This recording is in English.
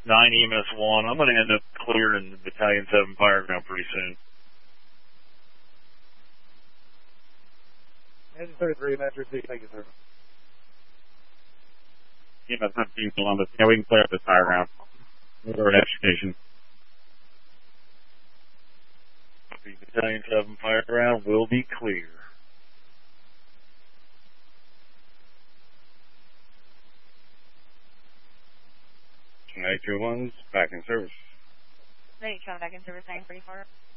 9 EMS 1. I'm going to end up clearing Battalion 7 Fireground pretty soon. Engine 33, Metro 2, thank you, sir. EMS 17 Columbus. Yeah, we can clear up this Fireground. We're at education. Battalion 7 Fireground will be clear. Night 2-1's back in service. Night 2-1 back in service, 934.